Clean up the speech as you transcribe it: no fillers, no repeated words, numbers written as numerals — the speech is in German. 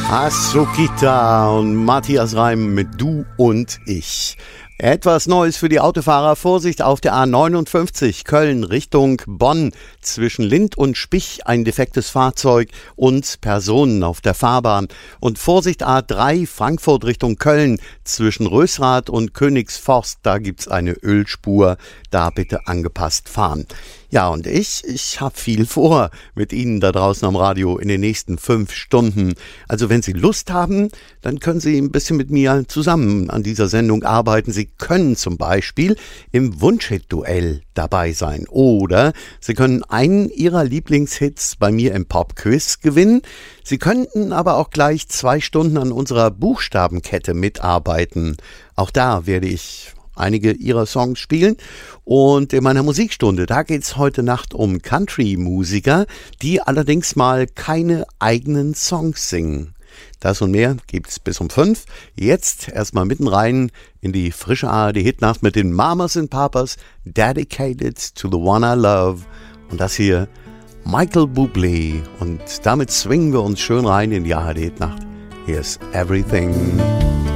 Asukita und Matthias Reim mit Du und Ich. Etwas Neues für die Autofahrer. Vorsicht auf der A59 Köln Richtung Bonn. Zwischen Lind und Spich ein defektes Fahrzeug und Personen auf der Fahrbahn. Und Vorsicht A3 Frankfurt Richtung Köln. Zwischen Rösrath und Königsforst, da gibt's eine Ölspur. Da bitte angepasst fahren. Ja, und ich habe viel vor mit Ihnen da draußen am Radio in den nächsten 5 Stunden. Also wenn Sie Lust haben, dann können Sie ein bisschen mit mir zusammen an dieser Sendung arbeiten. Sie können zum Beispiel im Wunschhit-Duell dabei sein. Oder Sie können einen Ihrer Lieblingshits bei mir im Pop-Quiz gewinnen. Sie könnten aber auch gleich 2 Stunden an unserer Buchstabenkette mitarbeiten. Auch da werde ich einige ihrer Songs spielen. Und in meiner Musikstunde, da geht's heute Nacht um Country-Musiker, die allerdings mal keine eigenen Songs singen. Das und mehr gibt's bis um 5. Jetzt erstmal mitten rein in die frische ARD-Hitnacht mit den Mamas and Papas, Dedicated to the One I Love. Und das hier Michael Bublé. Und damit swingen wir uns schön rein in die ARD-Hitnacht. Here's Everything.